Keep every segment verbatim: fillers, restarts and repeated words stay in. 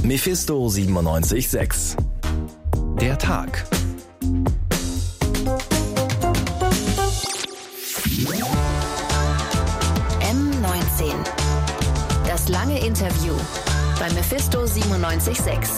Mephisto siebenundneunzig Komma sechs. Der Tag. M neunzehn. Das lange Interview bei Mephisto siebenundneunzig Komma sechs.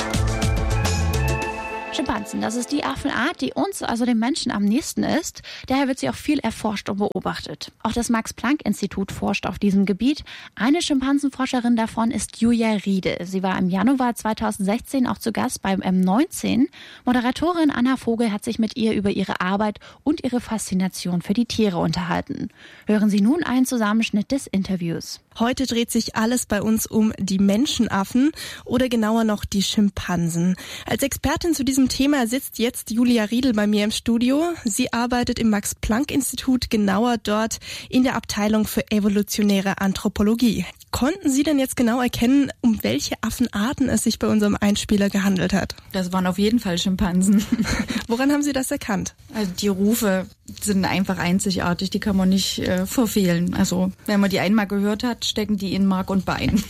Schimpansen, das ist die Affenart, die uns, also den Menschen, am nächsten ist. Daher wird sie auch viel erforscht und beobachtet. Auch das Max-Planck-Institut forscht auf diesem Gebiet. Eine Schimpansenforscherin davon ist Julia Riede. Sie war im Januar zweitausendsechzehn auch zu Gast beim M neunzehn. Moderatorin Anna Vogel hat sich mit ihr über ihre Arbeit und ihre Faszination für die Tiere unterhalten. Hören Sie nun einen Zusammenschnitt des Interviews. Heute dreht sich alles bei uns um die Menschenaffen oder genauer noch die Schimpansen. Als Expertin zu diesem Thema sitzt jetzt Julia Riedel bei mir im Studio. Sie arbeitet im Max-Planck-Institut, genauer dort in der Abteilung für evolutionäre Anthropologie. Konnten Sie denn jetzt genau erkennen, um welche Affenarten es sich bei unserem Einspieler gehandelt hat? Das waren auf jeden Fall Schimpansen. Woran haben Sie das erkannt? Also die Rufe sind einfach einzigartig, die kann man nicht äh, verfehlen. Also wenn man die einmal gehört hat, stecken die in Mark und Bein.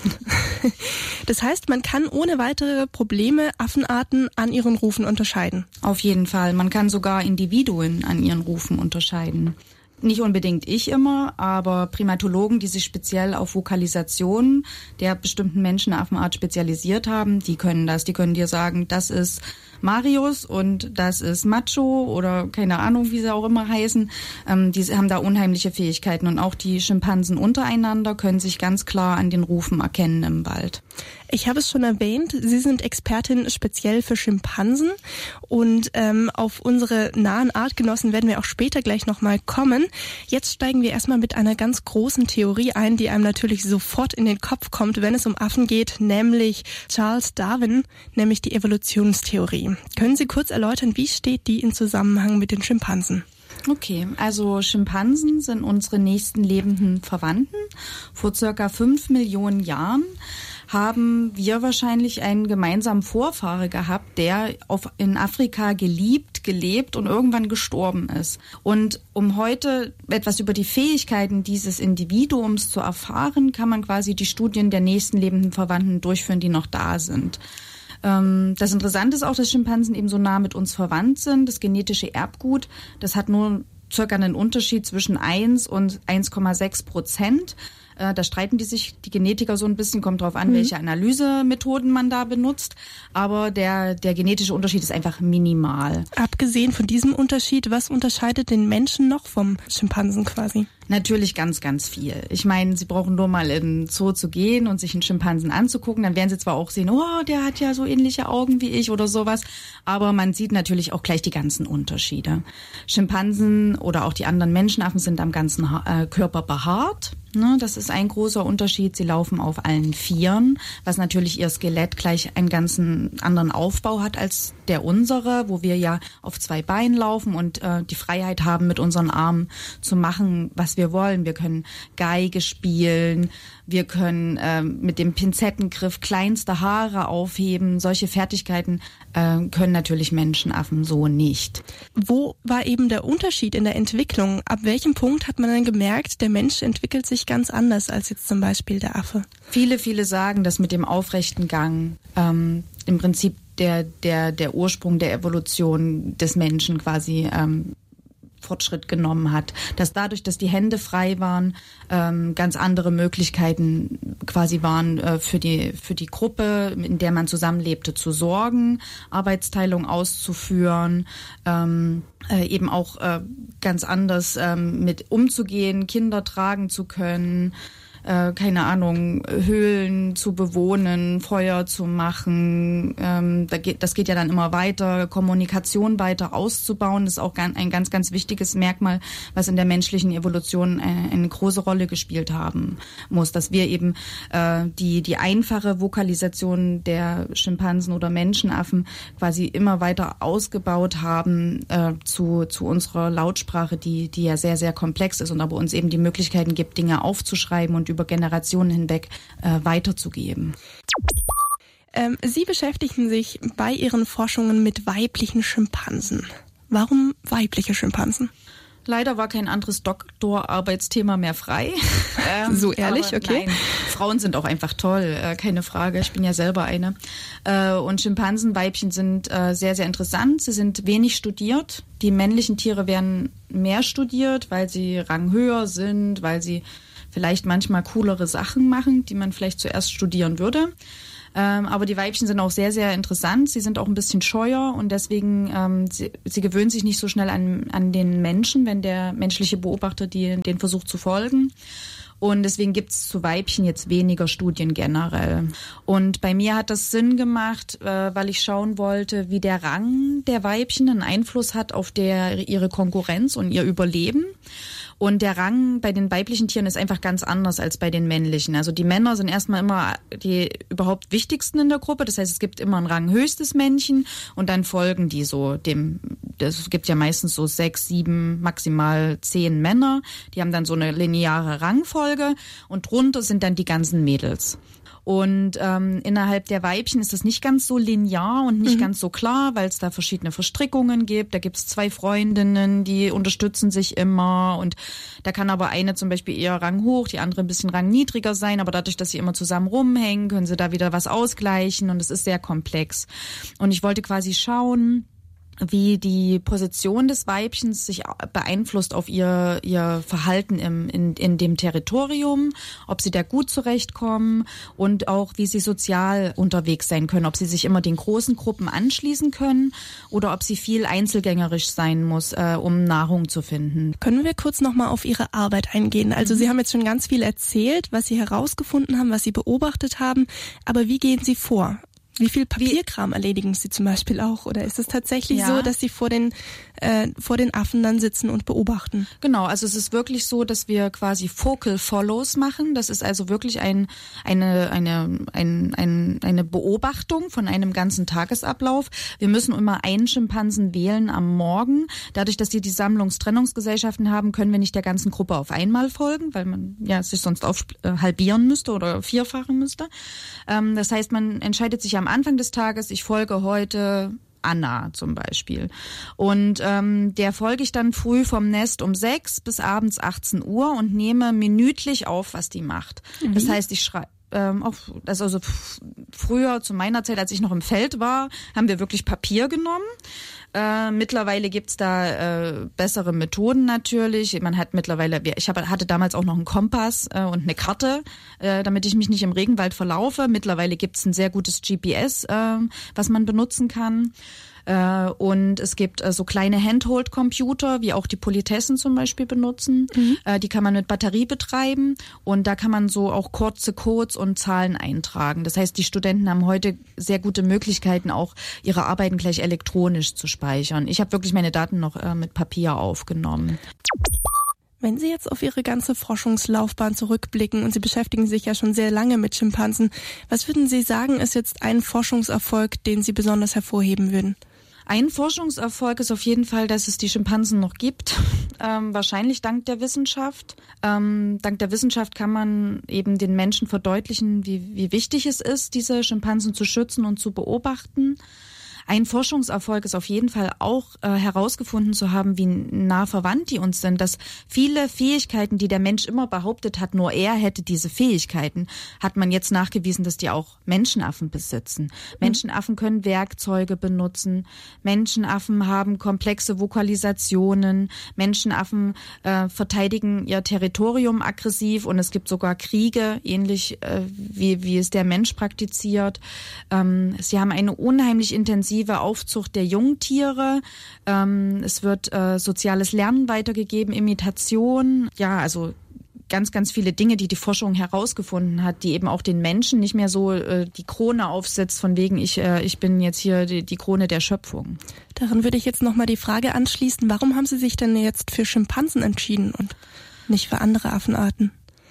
Das heißt, man kann ohne weitere Probleme Affenarten an ihren Rufen unterscheiden? Auf jeden Fall. Man kann sogar Individuen an ihren Rufen unterscheiden. Nicht unbedingt ich immer, aber Primatologen, die sich speziell auf Vokalisation der bestimmten Menschenaffenart spezialisiert haben, die können das. Die können dir sagen, das ist Marius und das ist Macho oder keine Ahnung, wie sie auch immer heißen. Ähm, die haben da unheimliche Fähigkeiten. Und auch die Schimpansen untereinander können sich ganz klar an den Rufen erkennen im Wald. Ich habe es schon erwähnt, Sie sind Expertin speziell für Schimpansen und ähm, auf unsere nahen Artgenossen werden wir auch später gleich nochmal kommen. Jetzt steigen wir erstmal mit einer ganz großen Theorie ein, die einem natürlich sofort in den Kopf kommt, wenn es um Affen geht, nämlich Charles Darwin, nämlich die Evolutionstheorie. Können Sie kurz erläutern, wie steht die in Zusammenhang mit den Schimpansen? Okay, also Schimpansen sind unsere nächsten lebenden Verwandten. Vor circa fünf Millionen Jahren haben wir wahrscheinlich einen gemeinsamen Vorfahre gehabt, der auf, in Afrika geliebt, gelebt und irgendwann gestorben ist. Und um heute etwas über die Fähigkeiten dieses Individuums zu erfahren, kann man quasi die Studien der nächsten lebenden Verwandten durchführen, die noch da sind. Das Interessante ist auch, dass Schimpansen eben so nah mit uns verwandt sind. Das genetische Erbgut, das hat nur circa einen Unterschied zwischen eins und eins Komma sechs Prozent. Da streiten die sich, die Genetiker, so ein bisschen, kommt drauf an, mhm. welche Analysemethoden man da benutzt. Aber der, der genetische Unterschied ist einfach minimal. Abgesehen von diesem Unterschied, was unterscheidet den Menschen noch vom Schimpansen quasi? Natürlich ganz, ganz viel. Ich meine, Sie brauchen nur mal in den Zoo zu gehen und sich einen Schimpansen anzugucken. Dann werden Sie zwar auch sehen, oh, der hat ja so ähnliche Augen wie ich oder sowas. Aber man sieht natürlich auch gleich die ganzen Unterschiede. Schimpansen oder auch die anderen Menschenaffen sind am ganzen ha- äh, Körper behaart. Ne, das ist ein großer Unterschied. Sie laufen auf allen Vieren, was natürlich ihr Skelett gleich einen ganzen anderen Aufbau hat als der unsere, wo wir ja auf zwei Beinen laufen und äh, die Freiheit haben, mit unseren Armen zu machen, was wir wollen. Wir können Geige spielen, wir können äh, mit dem Pinzettengriff kleinste Haare aufheben. Solche Fertigkeiten äh, können natürlich Menschenaffen so nicht. Wo war eben der Unterschied in der Entwicklung? Ab welchem Punkt hat man dann gemerkt, der Mensch entwickelt sich ganz anders als jetzt zum Beispiel der Affe? Viele, viele sagen, dass mit dem aufrechten Gang ähm, im Prinzip der, der, der Ursprung der Evolution des Menschen quasi ähm, Fortschritt genommen hat. Dass dadurch, dass die Hände frei waren, ähm, ganz andere Möglichkeiten quasi waren äh, für die für die Gruppe, in der man zusammenlebte, zu sorgen, Arbeitsteilung auszuführen, ähm, äh, eben auch äh, ganz anders ähm, mit umzugehen, Kinder tragen zu können, äh, keine Ahnung, Höhlen zu bewohnen, Feuer zu machen. Ähm, da geht, das geht ja dann immer weiter, Kommunikation weiter auszubauen. Das ist auch ein ganz, ganz wichtiges Merkmal, was in der menschlichen Evolution eine, eine große Rolle gespielt haben muss, dass wir eben äh, die, die einfache Vokalisation der Schimpansen oder Menschenaffen quasi immer weiter ausgebaut haben äh, zu, zu unserer Lautsprache, die, die ja sehr, sehr komplex ist und aber uns eben die Möglichkeiten gibt, Dinge aufzuschreiben und über Generationen hinweg äh, weiterzugeben. Ähm, Sie beschäftigen sich bei Ihren Forschungen mit weiblichen Schimpansen. Warum weibliche Schimpansen? Leider war kein anderes Doktorarbeitsthema mehr frei. Ähm, so ehrlich, okay. Nein, Frauen sind auch einfach toll, äh, keine Frage. Ich bin ja selber eine. Äh, und Schimpansenweibchen sind äh, sehr, sehr interessant. Sie sind wenig studiert. Die männlichen Tiere werden mehr studiert, weil sie ranghöher sind, weil sie vielleicht manchmal coolere Sachen machen, die man vielleicht zuerst studieren würde. Ähm, aber die Weibchen sind auch sehr, sehr interessant. Sie sind auch ein bisschen scheuer und deswegen, ähm, sie, sie gewöhnen sich nicht so schnell an, an den Menschen, wenn der menschliche Beobachter die, den versucht zu folgen. Und deswegen gibt es zu Weibchen jetzt weniger Studien generell. Und bei mir hat das Sinn gemacht, äh, weil ich schauen wollte, wie der Rang der Weibchen einen Einfluss hat auf der, ihre Konkurrenz und ihr Überleben. Und der Rang bei den weiblichen Tieren ist einfach ganz anders als bei den männlichen. Also die Männer sind erstmal immer die überhaupt wichtigsten in der Gruppe. Das heißt, es gibt immer ein ranghöchstes Männchen und dann folgen die so dem, es gibt ja meistens so sechs, sieben, maximal zehn Männer. Die haben dann so eine lineare Rangfolge und drunter sind dann die ganzen Mädels. Und ähm, innerhalb der Weibchen ist das nicht ganz so linear und nicht mhm. ganz so klar, weil es da verschiedene Verstrickungen gibt. Da gibt es zwei Freundinnen, die unterstützen sich immer. Und da kann aber eine zum Beispiel eher ranghoch, die andere ein bisschen rangniedriger sein. Aber dadurch, dass sie immer zusammen rumhängen, können sie da wieder was ausgleichen. Und es ist sehr komplex. Und ich wollte quasi schauen, wie die Position des Weibchens sich beeinflusst auf ihr ihr Verhalten im, in, in dem Territorium, ob sie da gut zurechtkommen und auch wie sie sozial unterwegs sein können, ob sie sich immer den großen Gruppen anschließen können oder ob sie viel einzelgängerisch sein muss, äh, um Nahrung zu finden. Können wir kurz nochmal auf Ihre Arbeit eingehen? Also mhm. Sie haben jetzt schon ganz viel erzählt, was Sie herausgefunden haben, was Sie beobachtet haben, aber wie gehen Sie vor? Wie viel Papierkram erledigen Sie zum Beispiel auch? Oder ist es tatsächlich ja. so, dass Sie vor den äh, vor den Affen dann sitzen und beobachten? Genau, also es ist wirklich so, dass wir quasi Focal Follows machen. Das ist also wirklich ein, eine, eine, ein, ein, eine Beobachtung von einem ganzen Tagesablauf. Wir müssen immer einen Schimpansen wählen am Morgen. Dadurch, dass die die Sammlungstrennungsgesellschaften haben, können wir nicht der ganzen Gruppe auf einmal folgen, weil man ja sich sonst auf, äh, halbieren müsste oder vierfachen müsste. Ähm, das heißt, man entscheidet sich am Anfang des Tages, ich folge heute Anna zum Beispiel. Und ähm, der folge ich dann früh vom Nest um sechs bis abends achtzehn Uhr und nehme minütlich auf, was die macht. Mhm. Das heißt, ich schreibe ähm, auf, das also f- früher zu meiner Zeit, als ich noch im Feld war, haben wir wirklich Papier genommen. Äh, mittlerweile gibt's da äh, bessere Methoden natürlich. Man hat mittlerweile, ich hab, hatte damals auch noch einen Kompass äh, und eine Karte, äh, damit ich mich nicht im Regenwald verlaufe. Mittlerweile gibt's ein sehr gutes G P S, äh, was man benutzen kann. Äh, und es gibt äh, so kleine Handhold-Computer, wie auch die Politessen zum Beispiel benutzen. Mhm. Äh, die kann man mit Batterie betreiben und da kann man so auch kurze Codes und Zahlen eintragen. Das heißt, die Studenten haben heute sehr gute Möglichkeiten, auch ihre Arbeiten gleich elektronisch zu speichern. Ich habe wirklich meine Daten noch äh, mit Papier aufgenommen. Wenn Sie jetzt auf Ihre ganze Forschungslaufbahn zurückblicken und Sie beschäftigen sich ja schon sehr lange mit Schimpansen, was würden Sie sagen, ist jetzt ein Forschungserfolg, den Sie besonders hervorheben würden? Ein Forschungserfolg ist auf jeden Fall, dass es die Schimpansen noch gibt. Ähm, wahrscheinlich dank der Wissenschaft. Ähm, dank der Wissenschaft kann man eben den Menschen verdeutlichen, wie, wie wichtig es ist, diese Schimpansen zu schützen und zu beobachten. Ein Forschungserfolg ist auf jeden Fall auch äh, herausgefunden zu haben, wie nah verwandt die uns sind, dass viele Fähigkeiten, die der Mensch immer behauptet hat, nur er hätte diese Fähigkeiten, hat man jetzt nachgewiesen, dass die auch Menschenaffen besitzen. Mhm. Menschenaffen können Werkzeuge benutzen, Menschenaffen haben komplexe Vokalisationen, Menschenaffen äh, verteidigen ihr Territorium aggressiv und es gibt sogar Kriege, ähnlich äh, wie, wie es der Mensch praktiziert. Ähm, sie haben eine unheimlich intensive Aufzucht der Jungtiere. Ähm, es wird äh, soziales Lernen weitergegeben, Imitation. Ja, also ganz, ganz viele Dinge, die die Forschung herausgefunden hat, die eben auch den Menschen nicht mehr so äh, die Krone aufsetzt, von wegen ich äh, ich bin jetzt hier die, die Krone der Schöpfung. Daran würde ich jetzt nochmal die Frage anschließen, warum haben Sie sich denn jetzt für Schimpansen entschieden und nicht für andere Affenarten?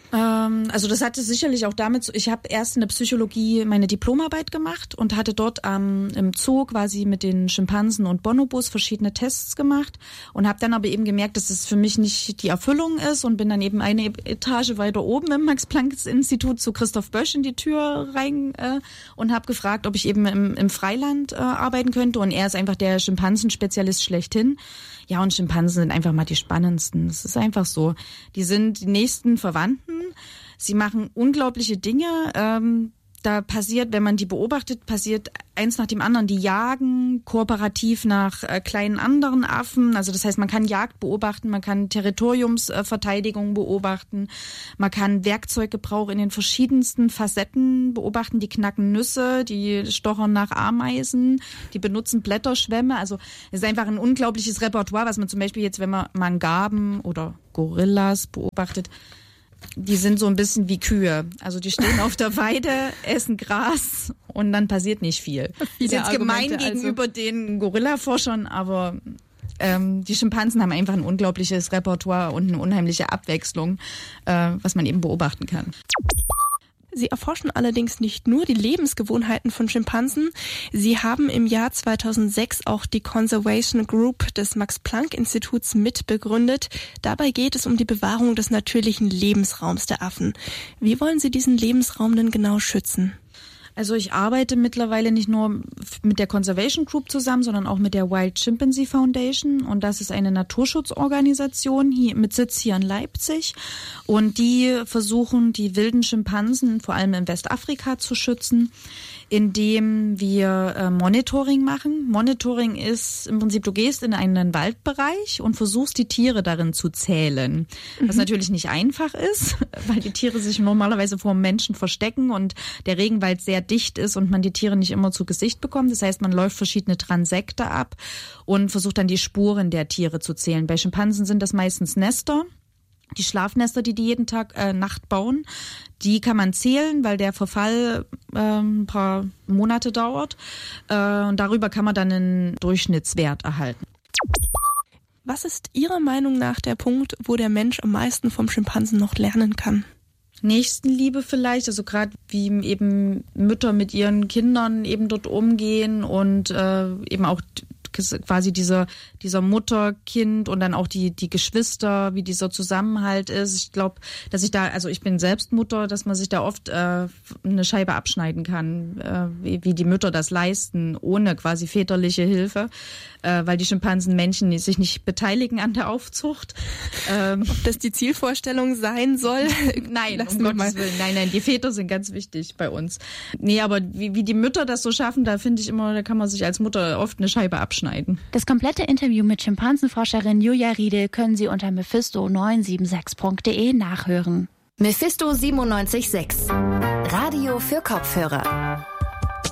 Ähm, also das hatte sicherlich auch damit, zu, ich habe erst in der Psychologie meine Diplomarbeit gemacht und hatte dort ähm, im Zoo quasi mit den Schimpansen und Bonobos verschiedene Tests gemacht und habe dann aber eben gemerkt, dass es für mich nicht die Erfüllung ist und bin dann eben eine Etage weiter oben im Max-Planck-Institut zu Christoph Bösch in die Tür rein äh, und habe gefragt, ob ich eben im, im Freiland äh, arbeiten könnte, und er ist einfach der Schimpansenspezialist schlechthin. Ja, und Schimpansen sind einfach mal die spannendsten. Das ist einfach so. Die sind die nächsten Verwandten. Sie machen unglaubliche Dinge. Ähm, da passiert, wenn man die beobachtet, passiert eins nach dem anderen. Die jagen kooperativ nach äh, kleinen anderen Affen. Also das heißt, man kann Jagd beobachten, man kann Territoriumsverteidigung äh, beobachten, man kann Werkzeuggebrauch in den verschiedensten Facetten beobachten. Die knacken Nüsse, die stochern nach Ameisen, die benutzen Blätterschwämme. Also es ist einfach ein unglaubliches Repertoire, was man zum Beispiel jetzt, wenn man Mangaben oder Gorillas beobachtet, die sind so ein bisschen wie Kühe. Also die stehen auf der Weide, essen Gras und dann passiert nicht viel. Ist jetzt gemein gegenüber also. den Gorilla-Forschern, aber ähm, die Schimpansen haben einfach ein unglaubliches Repertoire und eine unheimliche Abwechslung, äh, was man eben beobachten kann. Sie erforschen allerdings nicht nur die Lebensgewohnheiten von Schimpansen. Sie haben im Jahr zweitausendsechs auch die Conservation Group des Max-Planck-Instituts mitbegründet. Dabei geht es um die Bewahrung des natürlichen Lebensraums der Affen. Wie wollen Sie diesen Lebensraum denn genau schützen? Also ich arbeite mittlerweile nicht nur mit der Conservation Group zusammen, sondern auch mit der Wild Chimpanzee Foundation. Und das ist eine Naturschutzorganisation hier mit Sitz hier in Leipzig. Und die versuchen, die wilden Schimpansen vor allem in Westafrika zu schützen, indem wir äh, Monitoring machen. Monitoring ist im Prinzip, du gehst in einen Waldbereich und versuchst, die Tiere darin zu zählen. Was mhm. natürlich nicht einfach ist, weil die Tiere sich normalerweise vor Menschen verstecken und der Regenwald sehr dicht ist und man die Tiere nicht immer zu Gesicht bekommt. Das heißt, man läuft verschiedene Transekte ab und versucht dann die Spuren der Tiere zu zählen. Bei Schimpansen sind das meistens Nester. Die Schlafnester, die die jeden Tag äh, Nacht bauen, die kann man zählen, weil der Verfall äh, ein paar Monate dauert. Äh, und darüber kann man dann einen Durchschnittswert erhalten. Was ist Ihrer Meinung nach der Punkt, wo der Mensch am meisten vom Schimpansen noch lernen kann? Nächstenliebe vielleicht, also gerade wie eben Mütter mit ihren Kindern eben dort umgehen und äh, eben auch quasi dieser dieser Mutter-Kind und dann auch die die Geschwister, wie dieser Zusammenhalt ist. Ich glaube, dass ich da, also ich bin selbst Mutter, dass man sich da oft äh, eine Scheibe abschneiden kann, äh, wie, wie die Mütter das leisten, ohne quasi väterliche Hilfe, äh, weil die Schimpansenmännchen sich nicht beteiligen an der Aufzucht. Ähm, Ob das die Zielvorstellung sein soll? Nein, um Gottes Willen. Nein, nein, die Väter sind ganz wichtig bei uns. Nee, aber wie, wie die Mütter das so schaffen, da finde ich immer, da kann man sich als Mutter oft eine Scheibe abschneiden. Das komplette Interview mit Schimpansenforscherin Julia Riedel können Sie unter mephisto neun sieben sechs punkt de nachhören. Mephisto siebenundneunzig Komma sechs. Radio für Kopfhörer.